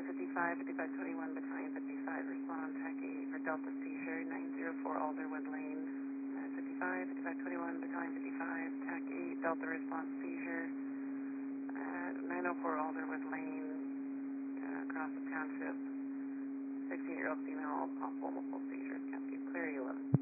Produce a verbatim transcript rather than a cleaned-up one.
fifty-five, fifty-five twenty-one, Battalion fifty-five, respond on TAC eight for Delta seizure, nine oh four Alderwood Lane. Uh, fifty-five, fifty-five twenty-one, Battalion fifty-five, TAC eight, Delta response seizure, uh, nine oh four Alderwood Lane, uh, across the township. sixteen-year-old female, possible multiple seizures, can't be clear eleven.